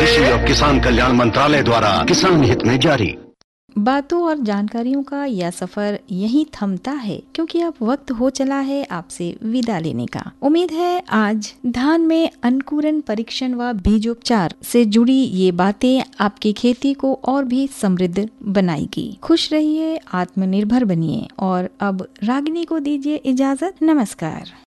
कृषि और किसान कल्याण मंत्रालय द्वारा किसान हित में जारी। बातों और जानकारियों का यह सफर यहीं थमता है, क्योंकि अब वक्त हो चला है आपसे विदा लेने का। उम्मीद है आज धान में अंकुरण परीक्षण व बीजोपचार से जुड़ी ये बातें आपकी खेती को और भी समृद्ध बनाएगी। खुश रहिए, आत्मनिर्भर बनिए। और अब रागिनी को दीजिए इजाजत। नमस्कार।